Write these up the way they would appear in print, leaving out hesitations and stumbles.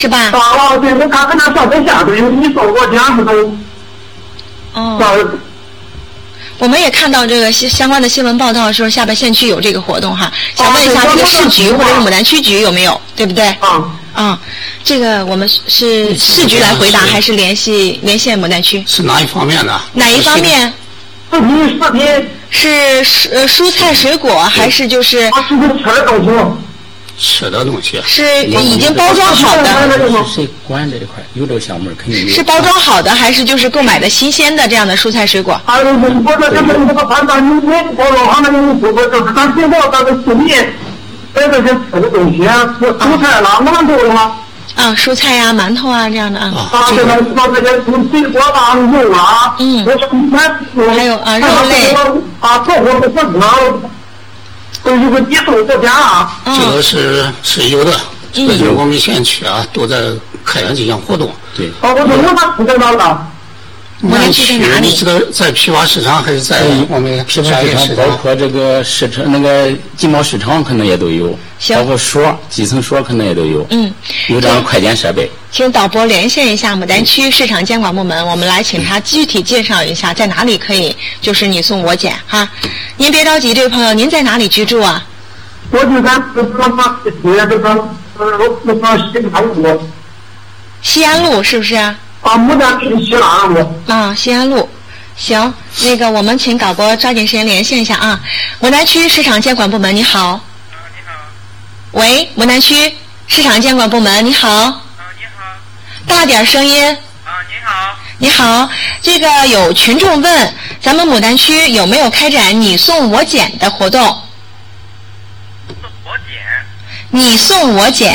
是吧？ 啊，对，我刚跟他说在下边，你说我讲是都。 哦。我们也看到这个相关的新闻报道说下边县区有这个活动哈，想问一下这个市局或者是牡丹区局有没有，对不对？这个我们是市局来回答，还是联系牡丹区？ 是哪一方面的？ 哪一方面？ 食品是蔬菜水果还是就是？ 是吃的东西。 吃的东西是已经包装好的。 谁管这一块？有这个项目肯定有。 是包装好的还是就是购买的新鲜的这样的蔬菜水果？ 我说就是这个盘子，你包装好的，你不过就是咱最后咱们市里这个是吃的东西啊，蔬菜啦、馒头啦。 蔬菜呀、馒头啊这样的这个说这些水果啦、肉啦， 还有肉类这我不是都有个地头国家啊。 这个是有的，这个就是我们县区啊都在开展这项活动。 对。 我说我把出在哪了？ 牡丹区你知道在批发市场还是在我们批发市场？包括这个市场那个集贸市场可能也都有，包括所基层所可能也都有。有这样快检设备。 请导播连线一下牡丹区市场监管部门，我们来请他具体介绍一下在哪里可以就是你送我检哈。您别着急，这位朋友，您在哪里居住啊？ 我就在西安路是不是啊？ 牡丹区西安路。 西安路。行，那个我们请导播抓紧时间连线一下啊。牡丹区市场监管部门你好。 你好。 喂，牡丹区市场监管部门你好。 你好。 大点声音。 你好。 你好，这个有群众问，咱们牡丹区有没有开展你送我检的活动？ 送我检。 你送我检。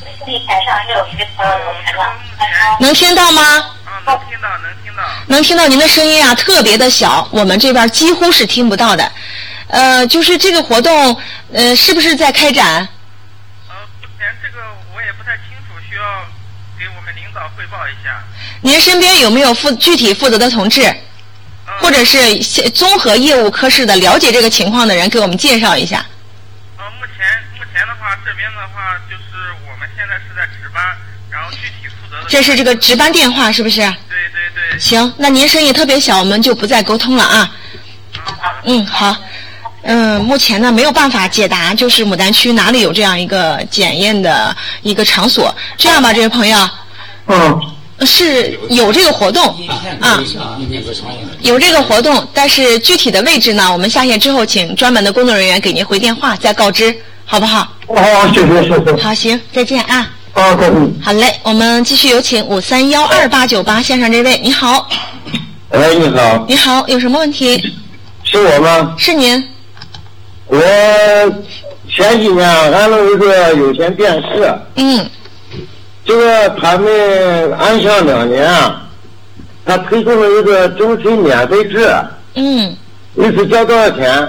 能听到吗？能听到您的声音啊，特别的小，我们这边几乎是听不到的。就是这个活动，是不是在开展？ 目前这个我也不太清楚，需要给我们领导汇报一下。 您身边有没有具体负责的同志，或者是综合业务科室的了解这个情况的人，给我们介绍一下？ 目前的话，这边的话就是我们现在是在值班，然后具体负责的。 这是这个值班电话是不是？ 对。 行，那您声音特别小，我们就不再沟通了啊。好。目前呢没有办法解答，就是牡丹区哪里有这样一个检验的一个场所。这样吧，这位朋友。是有这个活动有这个活动，但是具体的位置呢，我们下线之后请专门的工作人员给您回电话再告知，好不好？ 谢谢。 好，行，再见啊。 可以。 好嘞，我们继续有请5312898线上这位，你好。 喂，你好。 你好，有什么问题？ 是我吗？ 是您。 我前几年安了一个有线电视。这个他们安享2年他推出了一个周期免费制。一次交多少钱？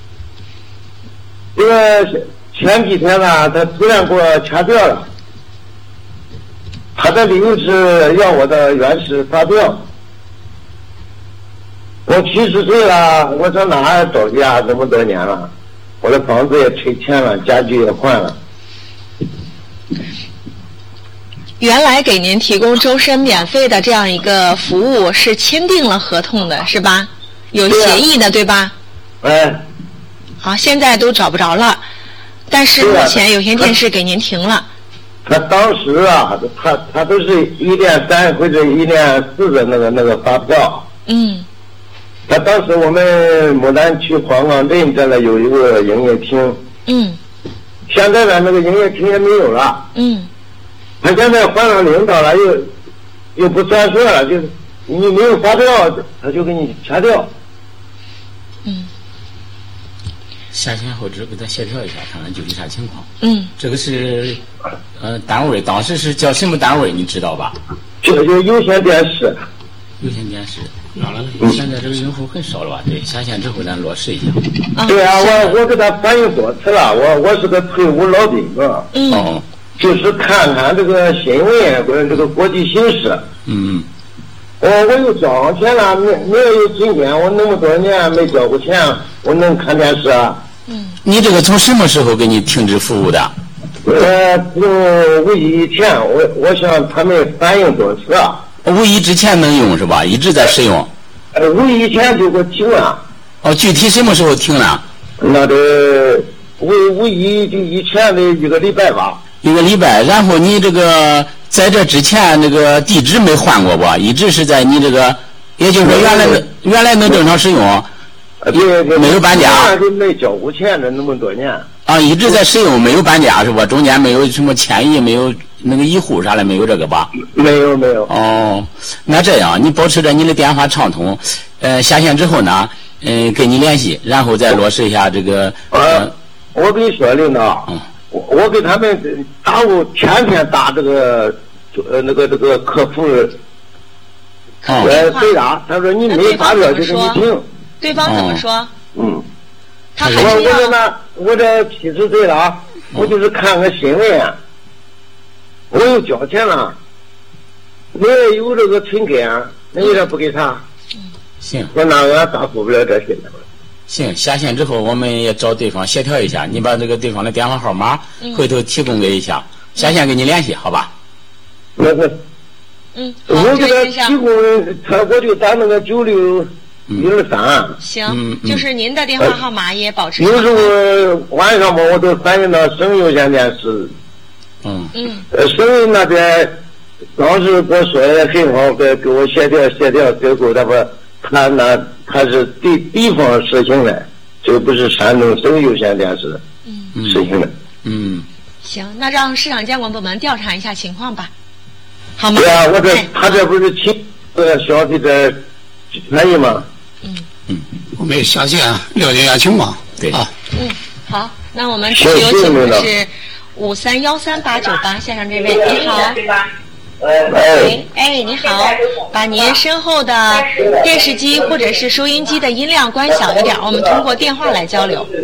这个前几天他突然给我掐掉了，他的理由是要我的原始发票。我70岁了，我上哪儿找去啊？这么多年了，我的房子也拆迁了，家具也换了。 原来给您提供周身免费的这样一个服务是签订了合同的是吧？有协议的 对吧？好，现在都找不着了，但是目前有线电视给您停了。 他当时他都是1连3或者1连4的那个发票。他当时我们牡丹区黄岗镇这里有一个营业厅。现在呢那个营业厅也没有了。他现在换了领导了，又不算数了，就是你没有发票，他就给你掐掉。 下线后只给他协调一下，看看具体啥情况。这个是单位，当时是叫什么单位，你知道吧？ 这个就是有线电视。 有线电视。现在这个用户很少了吧？对，下线之后咱落实一下。 对啊，我给他反映多次了，我是个退伍老兵啊。就是看看这个新闻或者这个国际形势。我又交上钱了，没有今天我那么多年没交过钱，我能看电视啊？ 你这个从什么时候给你停止服务的？ 从5亿以前，我向他们反映多次啊。 5亿之前能用是吧？一直在使用。 5亿以前就给我停了。 哦，具体什么时候停了？ 那得5亿以前的1个礼拜吧。 1个礼拜，然后你这个在这之前那个地址没换过吧？一直是在你这个，也就是说原来能正常使用，没有搬家。 没交过钱的那么多年。 啊，一直在使用，没有搬家是吧？中间没有什么迁移，没有那个移户啥的，没有这个吧？ 没有。 哦，那这样你保持着你的电话畅通，下线之后呢，跟你联系，然后再落实一下这个。 我跟你说，领导，我给他们打过，天天打这个这个客服。对呀，他说你没发热就给你停。 对方怎么说？他还是要我这70岁了，我就是看个新闻，我又交钱了，我也有这个存根，那为啥不给他？ 行， 我那个答复不了这些。 行，下线之后我们也找对方协调一下，你把这个对方的电话号码回头提供给一下，下线跟你联系，好吧？ 我给他提供，我就打那个9613。 行，就是您的电话号码也保持。 有时候晚上嘛，我都反映到省有线电视。省那边当时跟我说的很好，给我协调，最后他是地方实行的，这不是山东省有线电视实行的。 行，那让市场监管部门调查一下情况吧，好吗？ 对啊，他这不是侵消费者权益吗？ 我们也下线了解一下情况。 对啊。 好，那我们有请的是5313898，线上这位，你好。你好，把您身后的电视机或者是收音机的音量关小一点，我们通过电话来交流。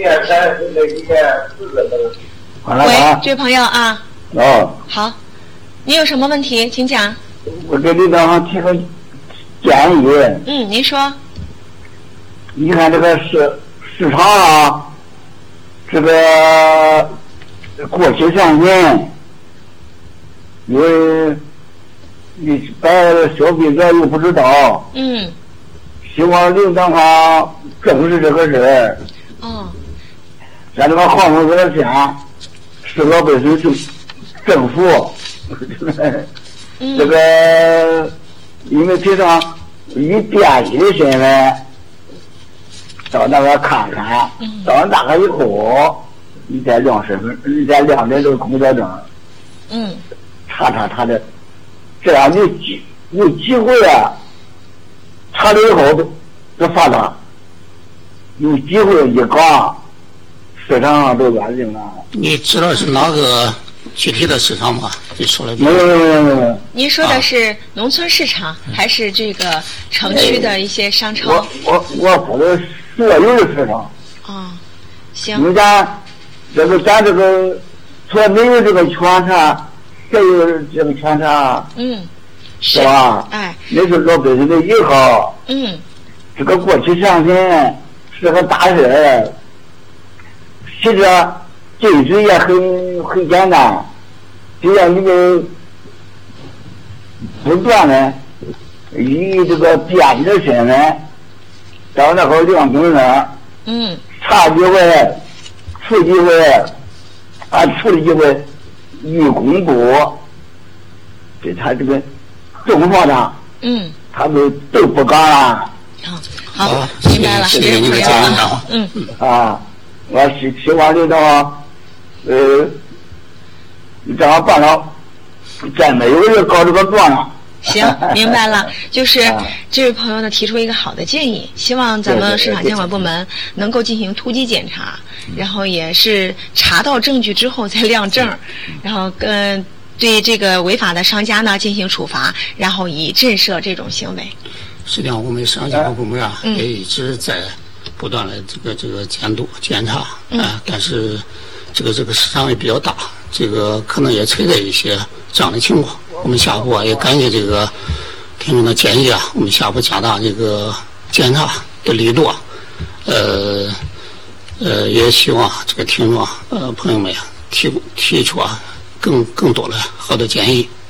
喂，这位朋友啊。好，你有什么问题，请讲。 我给领导提个建议。 您说。 你看这个市场啊，这个过期产品，因为你消费者又不知道。希望领导正视这个事儿。咱这个杭州这个县是老百姓政府，这个因为平常以便衣的身份到那个看看，到那个以后，你再亮身份，你再亮这个工作证，查他的，这样有机会啊，查了以后就罚他，有机会一搞，市场上都安静了。 你知道是哪个具体的市场吗？你说了。 没有。 您说的是农村市场，还是这个城区的一些商超？ 我说的所有的市场。 行。 你咱这个除了没有这个全查，还有这个全查。是吧？那是老百姓的依靠。这个过期产品是个大事，其实进去也很简单，只要你们不断的以这个便衣的身份到那个亮工那儿，查几回，处几回，处理几回，一公布，对他这个重罚的，他们都不干了。 好，明白了， 谢谢你的建议。 我希望领导你这样办了，再没有人搞这个状了。 行，明白了。就是这位朋友呢提出一个好的建议，希望咱们市场监管部门能够进行突击检查，然后也是查到证据之后再亮证，然后对这个违法的商家呢进行处罚，然后以震慑这种行为。 实际上，我们市场监管部门也一直在不断的这个监督检查但是这个市场也比较大，这个可能也存在一些这样的情况。我们下步也感谢这个听众的建议我们下步加大这个检查的力度也希望这个听众朋友们提出更多的好的建议。